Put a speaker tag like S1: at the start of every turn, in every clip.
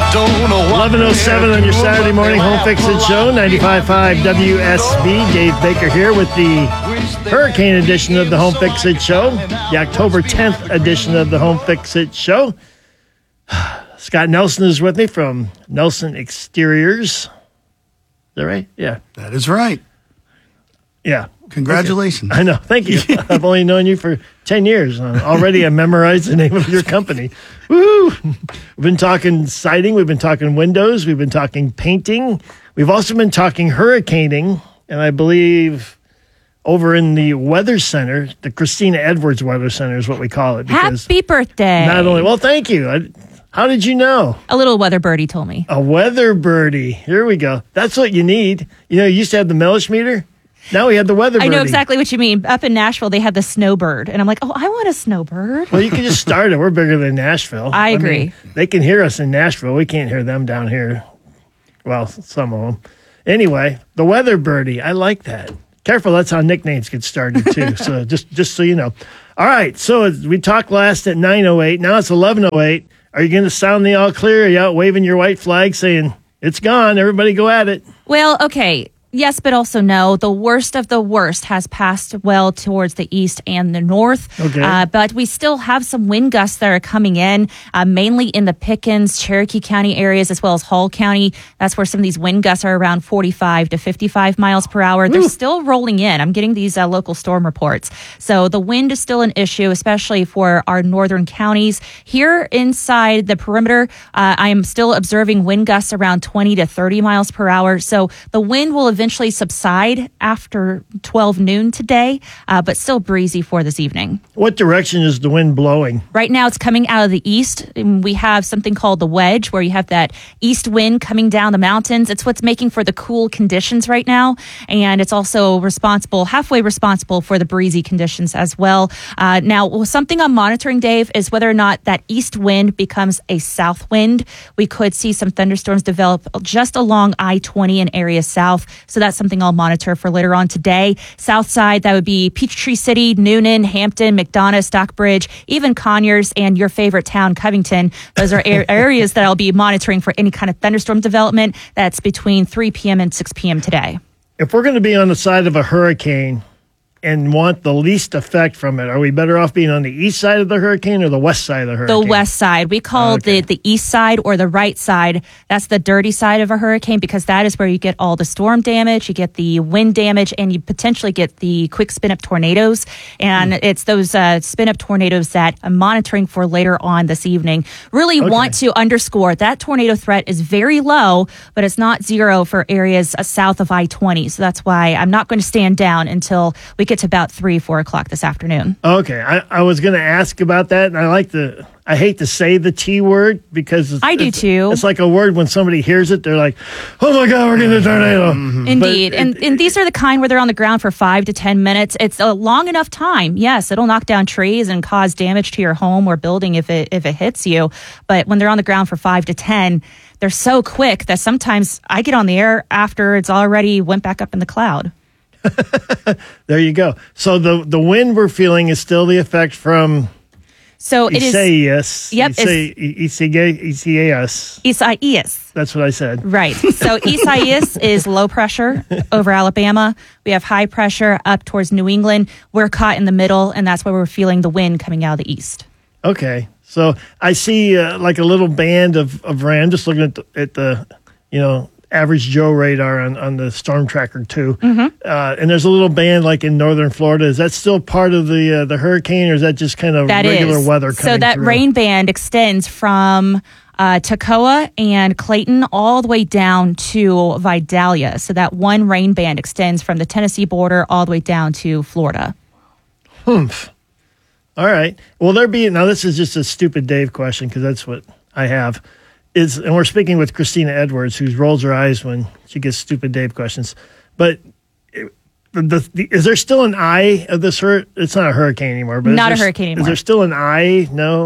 S1: don't know what
S2: 11:07 on your Saturday morning home fix-it show, 95.5 WSB. Dave Baker here with the Hurricane edition of the Home Fix-It Show, the October 10th edition of the Home Fix-It Show. Scott Nelson is with me from Nelson Exteriors. Is that right? Yeah.
S1: That is right.
S2: Yeah.
S1: Congratulations.
S2: Okay. I know. Thank you. I've only known you for 10 years. Already I memorized the name of your company. Woo! We've been talking siding. We've been talking windows. We've been talking painting. We've also been talking hurricaning. And I believe over in the Weather Center, the Christina Edwards Weather Center is what we call it.
S3: Happy birthday.
S2: Not only, well, thank you. How did you know?
S3: A little weather birdie told me.
S2: A weather birdie. Here we go. That's what you need. You know, you used to have the Mellish meter. Now we have the weather birdie.
S3: I know exactly what you mean. Up in Nashville, they had the snowbird. And I'm like, oh, I want a snowbird.
S2: Well, you can just start it. We're bigger than Nashville.
S3: I agree.
S2: mean, they can hear us in Nashville. We can't hear them down here. Well, some of them. Anyway, the weather birdie. I like that. Careful, that's how nicknames get started, too. So just so you know. All right, so we talked last at 9:08. Now it's 11:08. Are you going to sound the all clear? Are you out waving your white flag saying, it's gone, everybody go at it?
S3: Well, okay. Yes, but also no. The worst of the worst has passed well towards the east and the north.
S2: Okay.
S3: But we still have some wind gusts that are coming in, mainly in the Pickens, Cherokee County areas, as well as Hall County. That's where some of these wind gusts are around 45 to 55 miles per hour. They're still rolling in. I'm getting these local storm reports. So the wind is still an issue, especially for our northern counties. Here inside the perimeter, I am still observing wind gusts around 20 to 30 miles per hour. So the wind will eventually subside after 12 noon today, but still breezy for this evening.
S2: What direction is the wind blowing?
S3: Right now it's coming out of the east. And we have something called the wedge, where you have that east wind coming down the mountains. It's what's making for the cool conditions right now. And it's also halfway responsible for the breezy conditions as well. Now, something I'm monitoring, Dave, is whether or not that east wind becomes a south wind. We could see some thunderstorms develop just along I-20 in areas south. So that's something I'll monitor for later on today. South side, that would be Peachtree City, Noonan, Hampton, McDonough, Stockbridge, even Conyers, and your favorite town, Covington. Those are areas that I'll be monitoring for any kind of thunderstorm development. That's between 3 p.m. and 6 p.m. today.
S2: If we're going to be on the side of a hurricane and want the least effect from it, are we better off being on the east side of the hurricane or the west side of the hurricane?
S3: The west side. We call the east side or the right side. That's the dirty side of a hurricane, because that is where you get all the storm damage, you get the wind damage, and you potentially get the quick spin-up tornadoes. And it's those spin-up tornadoes that I'm monitoring for later on this evening. Really want to underscore that tornado threat is very low, but it's not zero for areas south of I-20. So that's why I'm not going to stand down until we get to about 3-4 o'clock this afternoon.
S2: Okay. I was going to ask about that, and I hate to say the T word because
S3: I do too.
S2: It's like a word when somebody hears it, they're like, oh my God, we're getting a tornado.
S3: Indeed. And these are the kind where they're on the ground for 5 to 10 minutes. It's a long enough time. Yes, it'll knock down trees and cause damage to your home or building if it hits you. But when they're on the ground for 5 to 10, they're so quick that sometimes I get on the air after it's already went back up in the cloud.
S2: There you go. So the wind we're feeling is still the effect from
S3: Isaias. Yep. Isaias.
S2: That's what I said.
S3: Right. So Isaias is low pressure over Alabama. We have high pressure up towards New England. We're caught in the middle, and that's where we're feeling the wind coming out of the east.
S2: Okay. So I see like a little band of rain. Just looking at the average Joe radar on the Storm Tracker 2. And there's a little band like in northern Florida. Is that still part of the hurricane, or is that just kind of regular weather coming
S3: So that
S2: through?
S3: Rain band extends from Toccoa and Clayton all the way down to Vidalia. So that one rain band extends from the Tennessee border all the way down to Florida.
S2: Humph. All right. Will there be, now this is just a stupid Dave question because that's what I have. And we're speaking with Christina Edwards, who rolls her eyes when she gets stupid Dave questions. But is there still an eye of this? It's not a hurricane anymore. But
S3: not a hurricane anymore.
S2: Is there still an eye? No.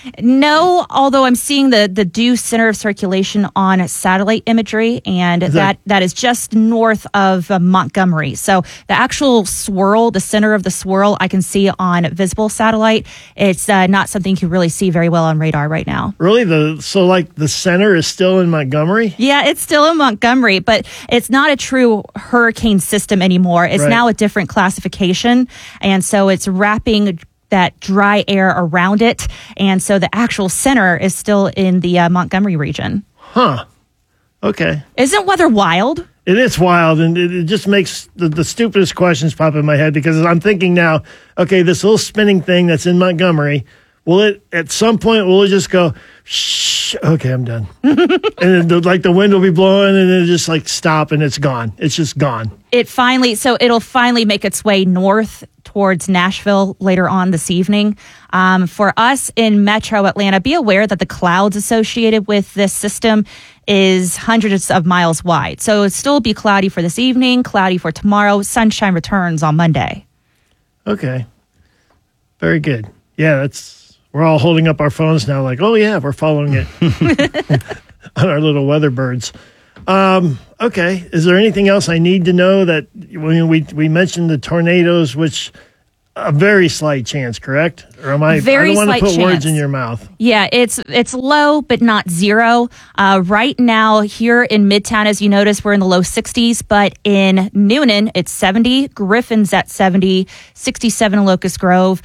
S3: No, although I'm seeing the due center of circulation on satellite imagery, and that is just north of Montgomery. So the actual swirl, the center of the swirl, I can see on visible satellite. It's not something you can really see very well on radar right now.
S2: Really? So the center is still in Montgomery?
S3: Yeah, it's still in Montgomery, but it's not a true hurricane system anymore. It's
S2: Right.
S3: now a different classification, and so it's wrapping that dry air around it, and so the actual center is still in the Montgomery region.
S2: Huh. Okay.
S3: Isn't weather wild?
S2: It is wild, and it just makes the stupidest questions pop in my head because I'm thinking now, okay, this little spinning thing that's in Montgomery, at some point, will it just go, shh, okay, I'm done. And then the wind will be blowing and it'll just stop and it's gone. It's just gone.
S3: It'll finally make its way north towards Nashville later on this evening. For us in Metro Atlanta, be aware that the clouds associated with this system is hundreds of miles wide. So it'll still be cloudy for this evening, cloudy for tomorrow. Sunshine returns on Monday.
S2: Okay. Very good. Yeah, we're all holding up our phones now oh, yeah, we're following it on our little weather birds. Okay. Is there anything else I need to know that we mentioned the tornadoes, which a very slight chance, correct? Or am I
S3: Very
S2: don't want to
S3: slight
S2: put words
S3: chance.
S2: in your mouth.
S3: Yeah, it's low, but not zero. Right now here in Midtown, as you notice, we're in the low 60s, but in Noonan, it's 70. Griffin's at 70, 67 in Locust Grove.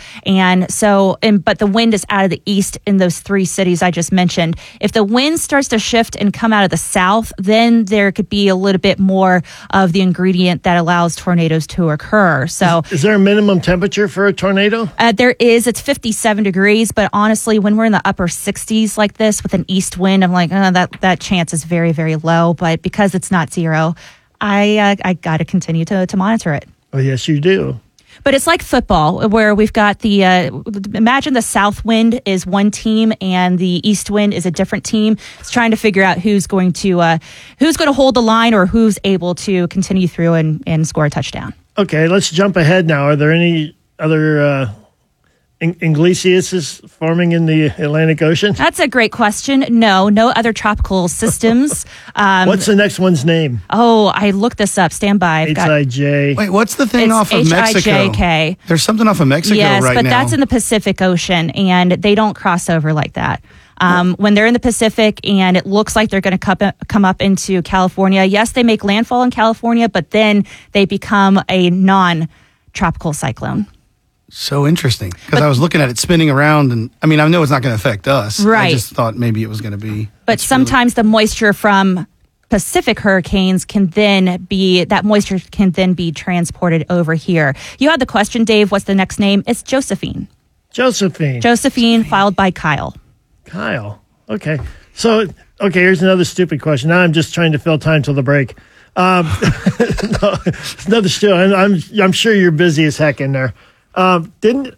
S3: But the wind is out of the east in those three cities I just mentioned. If the wind starts to shift and come out of the south, then there could be a little bit more of the ingredient that allows tornadoes to occur. So
S2: Is there a minimum temperature for a tornado?
S3: there is. It's 57 degrees, but honestly, when we're in the upper 60s like this with an east wind, I'm like, that chance is very, very low. But because it's not zero, I got to continue to monitor it.
S2: Oh, yes, you do.
S3: But it's like football, where we've got imagine the south wind is one team and the east wind is a different team. It's trying to figure out who's going to hold the line or who's able to continue through and score a touchdown.
S2: Okay, let's jump ahead now. Are there any other Iglesias forming in the Atlantic Ocean?
S3: That's a great question. No other tropical systems.
S2: What's the next one's name?
S3: Oh, I looked this up. Stand by. I've got
S2: HIJ.
S1: Wait, what's the thing
S3: It's
S1: off of Mexico?
S3: HIJK.
S1: There's something off of Mexico
S3: yes,
S1: right
S3: but
S1: now.
S3: that's in the Pacific Ocean, and they don't cross over like that. When they're in the Pacific and it looks like they're going to come up into California, yes, they make landfall in California, but then they become a non-tropical cyclone.
S1: So interesting. Because I was looking at it spinning around, and I know it's not going to affect us. I
S3: Right.
S1: just thought maybe it was going to be.
S3: But sometimes the moisture from Pacific hurricanes can then be transported over here. You had the question, Dave, what's the next name? It's Josephine. Josephine, followed by Kyle.
S2: Kyle. Okay. So, here's another stupid question. Now I'm just trying to fill time till the break. No, it's another stupid. I'm sure you're busy as heck in there. Didn't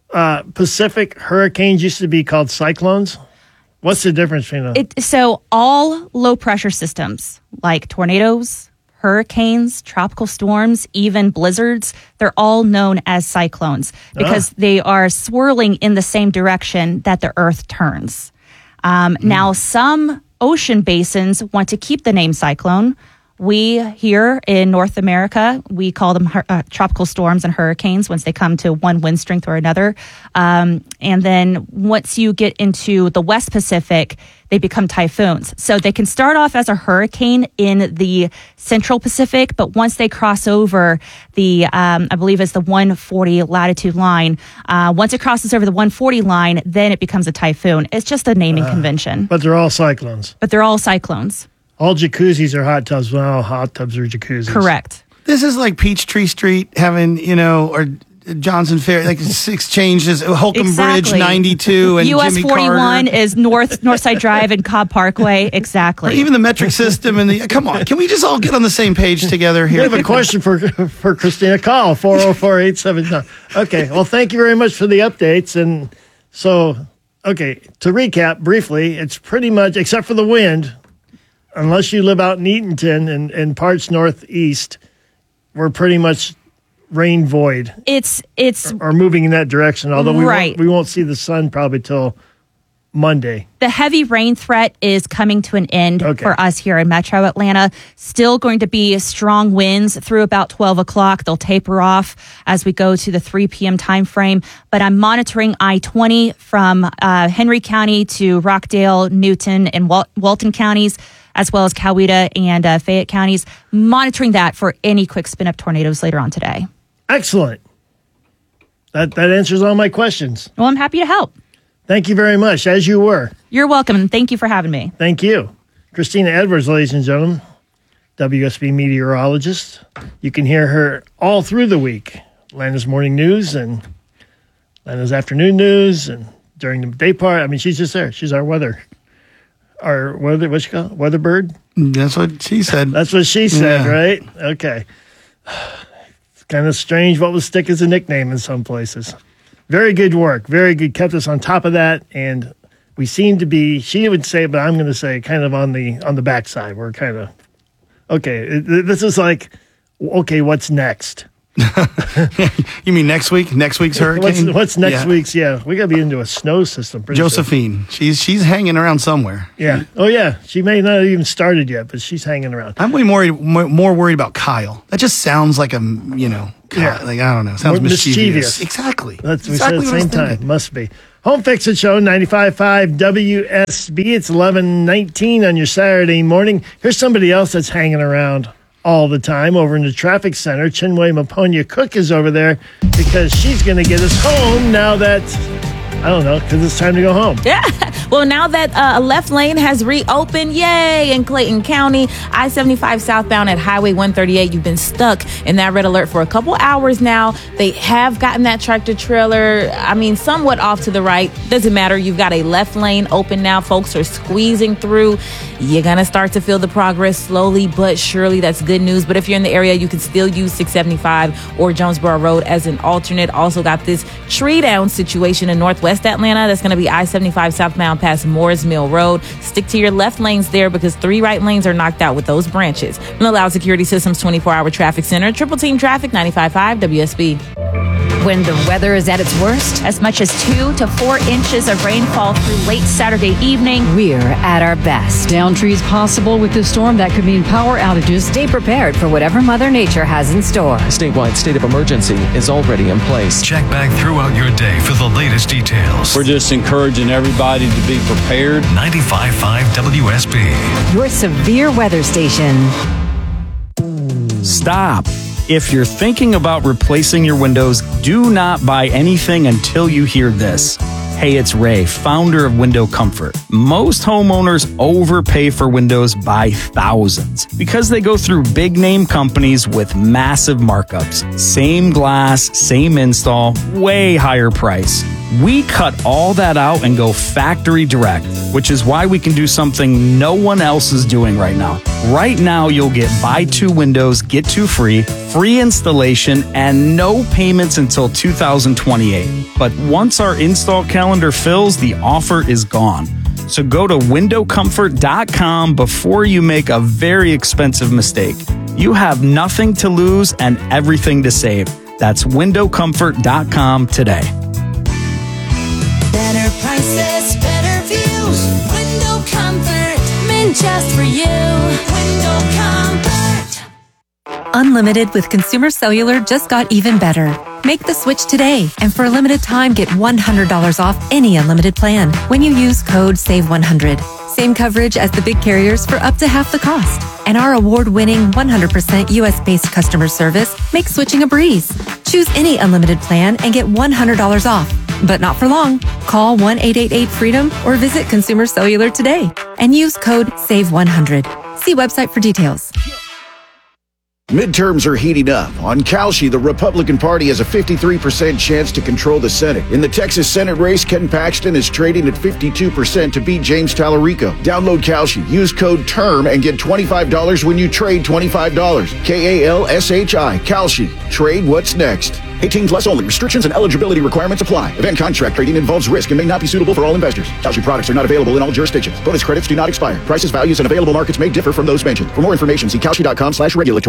S2: Pacific hurricanes used to be called cyclones? What's the difference between them?
S3: So all low pressure systems like tornadoes, hurricanes, tropical storms, even blizzards, they're all known as cyclones because they are swirling in the same direction that the Earth turns. Now, some ocean basins want to keep the name cyclone. We here in North America, we call them tropical storms and hurricanes once they come to one wind strength or another. And then once you get into the West Pacific, they become typhoons. So they can start off as a hurricane in the Central Pacific, but once they cross over the, I believe it's the 140 latitude line, once it crosses over the 140 line, then it becomes a typhoon. It's just a naming convention.
S2: But they're all cyclones.
S3: But they're all cyclones.
S2: All jacuzzis are hot tubs. Well, hot tubs are jacuzzis.
S3: Correct.
S1: This is like Peachtree Street having, or Johnson Ferry, like six changes, Holcomb
S3: Exactly.
S1: Bridge 92 and
S3: US
S1: Jimmy
S3: 41
S1: Carter.
S3: is Northside Drive and Cobb Parkway. Exactly.
S1: Or even the metric system and come on, can we just all get on the same page together
S2: We
S1: here?
S2: have a question for Christina. Call 404-879. Okay. Well, thank you very much for the updates. And so, to recap briefly, it's pretty much, except for the wind, unless you live out in Eatonton and parts northeast, we're pretty much rain void.
S3: It's
S2: Or moving in that direction. Although
S3: Right.
S2: we won't see the sun probably till Monday.
S3: The heavy rain threat is coming to an end for us here in Metro Atlanta. Still going to be strong winds through about 12 o'clock. They'll taper off as we go to the 3 p.m. time frame. But I'm monitoring I-20 from Henry County to Rockdale, Newton, and Walton counties, as well as Coweta and Fayette counties. Monitoring that for any quick spin-up tornadoes later on today.
S2: Excellent. That answers all my questions.
S3: Well, I'm happy to help.
S2: Thank you very much, as you were.
S3: You're welcome, and thank you for having me.
S2: Thank you. Christina Edwards, ladies and gentlemen, WSB meteorologist. You can hear her all through the week. Atlanta's morning news and Atlanta's afternoon news and during the day part. I mean, she's just there. She's our weather, what she call it? Weather bird?
S1: That's what she said.
S2: That's what she said, right? Okay. It's kind of strange what will stick as a nickname in some places. Very good work. Very good. Kept us on top of that. And we seem to be, she would say, but I'm going to say kind of on the backside. We're kind of, okay, this is like, okay, what's next?
S1: You mean next week? Next week's hurricane?
S2: What's next week's? Yeah. We got to be into a snow system.
S1: Josephine. Soon. She's hanging around somewhere.
S2: Yeah. Oh, yeah. She may not have even started yet, but she's hanging around.
S1: I'm way more worried about Kyle. That just sounds like Kyle, like, I don't know. Sounds mischievous. Exactly.
S2: That's we said at the same time. Must be. Home Fix It Show, 95.5 WSB. It's 11:19 on your Saturday morning. Here's somebody else that's hanging around all the time over in the traffic center. Chinwe Maponya Cook is over there because she's going to get us home now that, I don't know, because it's time to go home.
S4: Yeah. Well, now that a left lane has reopened, yay, in Clayton County, I-75 southbound at Highway 138, you've been stuck in that red alert for a couple hours now. They have gotten that tractor trailer, somewhat off to the right. Doesn't matter. You've got a left lane open now. Folks are squeezing through. You're going to start to feel the progress slowly but surely. That's good news. But if you're in the area, you can still use 675 or Jonesboro Road as an alternate. Also got this tree down situation in Northwest Atlanta. That's going to be I-75 southbound past Morris Mill Road. Stick to your left lanes there because 3 right lanes are knocked out with those branches. From the Loud Security Systems 24-hour traffic center, Triple Team Traffic, 95.5 WSB.
S5: When the weather is at its worst,
S3: As much as 2 to 4 inches of rainfall through late Saturday evening.
S5: we're at our best.
S6: Down trees possible with this storm. That could mean power outages.
S5: Stay prepared for whatever Mother Nature has in store.
S7: A statewide state of emergency is already in place.
S8: Check back throughout your day for the latest details.
S9: We're just encouraging everybody to be prepared.
S8: 95.5 WSB.
S5: Your severe weather station.
S10: Stop. If you're thinking about replacing your windows, do not buy anything until you hear this. Hey, it's Ray, founder of Window Comfort. Most homeowners overpay for windows by thousands because they go through big name companies with massive markups. Same glass, same install, way higher price. We cut all that out and go factory direct, which is why we can do something no one else is doing right now. Right now, you'll get buy 2 windows, get 2 free, free installation, and no payments until 2028. But once our install calendar fills, the offer is gone. So go to windowcomfort.com before you make a very expensive mistake. You have nothing to lose and everything to save. That's windowcomfort.com today.
S11: Better prices, better views. Window Comfort, meant just for you. Window Comfort.
S12: Unlimited with Consumer Cellular just got even better. Make the switch today, and for a limited time, get $100 off any unlimited plan when you use code SAVE100. Same coverage as the big carriers for up to half the cost. And our award-winning 100% US-based customer service makes switching a breeze. Choose any unlimited plan and get $100 off. But not for long. Call 1-888-FREEDOM or visit Consumer Cellular today and use code SAVE100. See website for details.
S13: Midterms are heating up. On Kalshi, the Republican Party has a 53% chance to control the Senate. In the Texas Senate race, Ken Paxton is trading at 52% to beat James Tallarico. Download Kalshi, use code TERM, and get $25 when you trade $25. KALSHI, Kalshi. Trade what's next. 18 plus only. Restrictions and eligibility requirements apply. Event contract trading involves risk and may not be suitable for all investors. Kalshi products are not available in all jurisdictions. Bonus credits do not expire. Prices, values, and available markets may differ from those mentioned. For more information, see Kalshi.com/regulatory.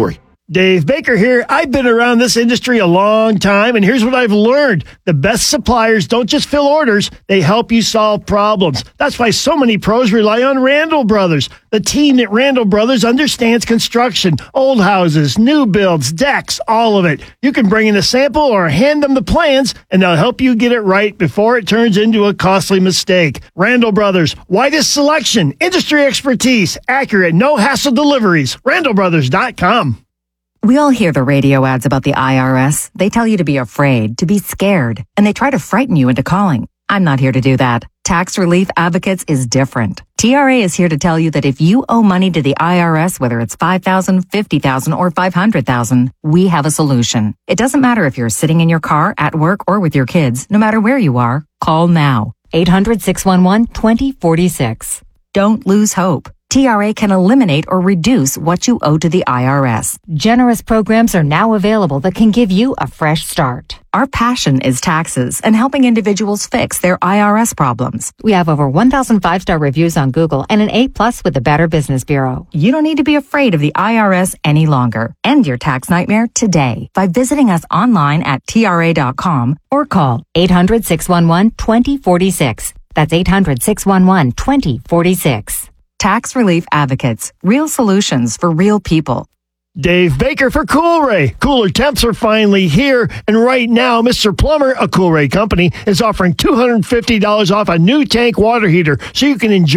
S2: Dave Baker here. I've been around this industry a long time, and here's what I've learned. The best suppliers don't just fill orders, they help you solve problems. That's why so many pros rely on Randall Brothers. The team at Randall Brothers understands construction, old houses, new builds, decks, all of it. You can bring in a sample or hand them the plans, and they'll help you get it right before it turns into a costly mistake. Randall Brothers, widest selection, industry expertise, accurate, no-hassle deliveries. RandallBrothers.com.
S14: We all hear the radio ads about the IRS. They tell you to be afraid, to be scared, and they try to frighten you into calling. I'm not here to do that. Tax Relief Advocates is different. TRA is here to tell you that if you owe money to the IRS, whether it's $5,000, $50,000, or $500,000, we have a solution. It doesn't matter if you're sitting in your car, at work, or with your kids. No matter where you are, call now. 800-611-2046. Don't lose hope. TRA can eliminate or reduce what you owe to the IRS.
S5: Generous programs are now available that can give you a fresh start.
S14: Our passion is taxes and helping individuals fix their IRS problems.
S5: We have over 1,000 5-star reviews on Google and an A+ with the Better Business Bureau.
S14: You don't need to be afraid of the IRS any longer. End your tax nightmare today by visiting us online at TRA.com
S5: or call 800-611-2046. That's 800-611-2046.
S14: Tax Relief Advocates. Real solutions for real people.
S2: Dave Baker for Coolray. Cooler temps are finally here, and right now, Mr. Plumber, a Coolray company, is offering $250 off a new tank water heater so you can enjoy